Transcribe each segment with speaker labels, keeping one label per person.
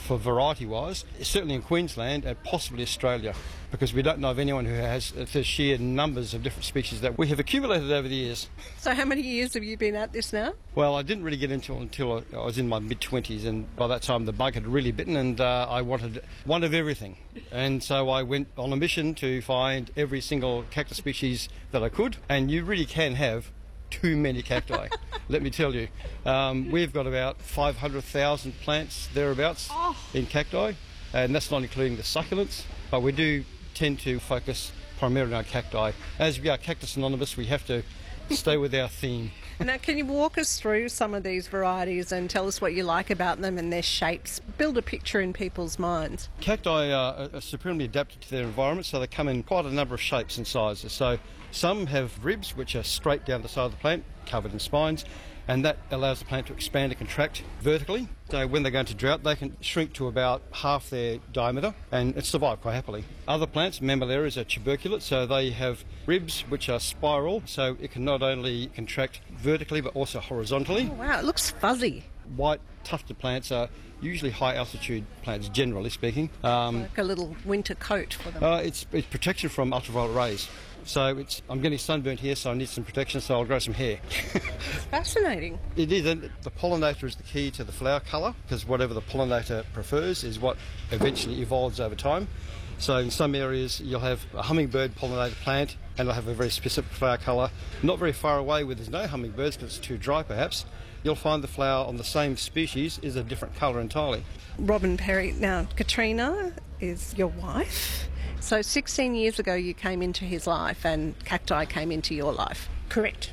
Speaker 1: for variety-wise, certainly in Queensland and possibly Australia, because we don't know of anyone who has the sheer numbers of different species that we have accumulated over the years.
Speaker 2: So how many years have you been at this now?
Speaker 1: Well, I didn't really get into it until I was in my mid-20s, and by that time the bug had really bitten, and I wanted one of everything. And so I went on a mission to find every single cactus species that I could, and you really can have too many cacti, let me tell you. We've got about 500,000 plants thereabouts in cacti, and that's not including the succulents, but we do tend to focus primarily on cacti. As we are Cactus Anonymous, we have to stay with our theme.
Speaker 2: Now, can you walk us through some of these varieties and tell us what you like about them and their shapes? Build a picture in people's minds.
Speaker 1: Cacti are supremely adapted to their environment, so they come in quite a number of shapes and sizes. So some have ribs, which are straight down the side of the plant, covered in spines, and that allows the plant to expand and contract vertically. So when they go into drought, they can shrink to about half their diameter and survive quite happily. Other plants, Mammillarias, are tuberculate, so they have ribs which are spiral, so it can not only contract vertically but also horizontally.
Speaker 2: Oh, wow, it looks fuzzy.
Speaker 1: White tufted plants are usually high altitude plants, generally speaking.
Speaker 2: Like a little winter coat for them.
Speaker 1: It's protection from ultraviolet rays. So I'm getting sunburnt here, so I need some protection, so I'll grow some hair.
Speaker 2: It's fascinating.
Speaker 1: It is, and the pollinator is the key to the flower colour, because whatever the pollinator prefers is what eventually evolves over time. So in some areas you'll have a hummingbird pollinated plant and it'll have a very specific flower colour. Not very far away where there's no hummingbirds because it's too dry perhaps, you'll find the flower on the same species is a different colour entirely.
Speaker 2: Robin Perry, now Katrina is your wife. So 16 years ago you came into his life and cacti came into your life.
Speaker 3: Correct.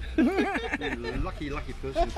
Speaker 1: Lucky person.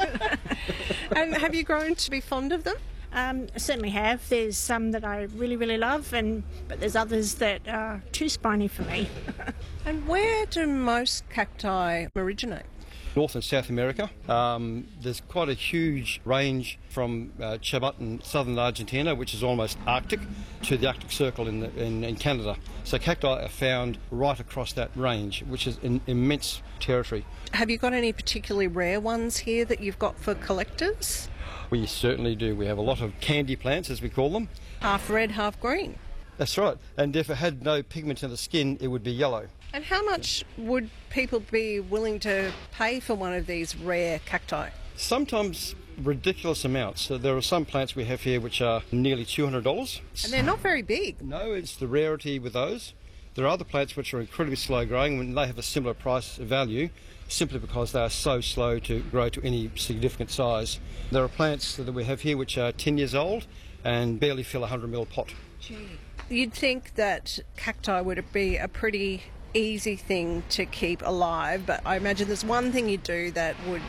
Speaker 2: And have you grown to be fond of them?
Speaker 3: I certainly have. There's some that I really, really love, but there's others that are too spiny for me.
Speaker 2: And where do most cacti originate?
Speaker 1: North and South America. There's quite a huge range from Chubut in southern Argentina, which is almost Arctic, to the Arctic Circle in Canada. So cacti are found right across that range, which is an immense territory.
Speaker 2: Have you got any particularly rare ones here that you've got for collectors?
Speaker 1: We certainly do. We have a lot of candy plants, as we call them.
Speaker 2: Half red, half green.
Speaker 1: That's right. And if it had no pigment in the skin, it would be yellow.
Speaker 2: And how much would people be willing to pay for one of these rare cacti?
Speaker 1: Sometimes ridiculous amounts. So there are some plants we have here which are nearly $200.
Speaker 2: And they're not very big.
Speaker 1: No, it's the rarity with those. There are other plants which are incredibly slow growing when they have a similar price value, simply because they are so slow to grow to any significant size. There are plants that we have here which are 10 years old and barely fill a 100ml pot.
Speaker 2: Gee. You'd think that cacti would be a pretty easy thing to keep alive, but I imagine there's one thing you do that would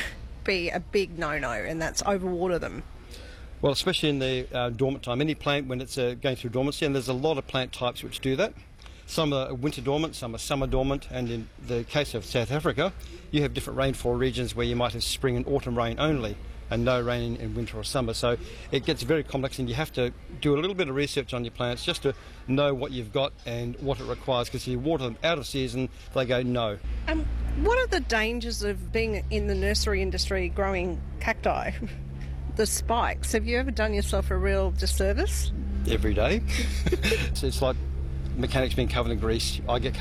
Speaker 2: be a big no-no, and that's overwater them.
Speaker 1: Well, especially in the dormant time. Any plant when it's going through dormancy, and there's a lot of plant types which do that. Some are winter dormant, some are summer dormant, and in the case of South Africa, you have different rainfall regions where you might have spring and autumn rain only, and no rain in winter or summer. So it gets very complex, and you have to do a little bit of research on your plants just to know what you've got and what it requires, because if you water them out of season, they go no.
Speaker 2: What are the dangers of being in the nursery industry growing cacti? The spikes. Have you ever done yourself a real disservice?
Speaker 1: Every day. It's like mechanics being covered in grease. I get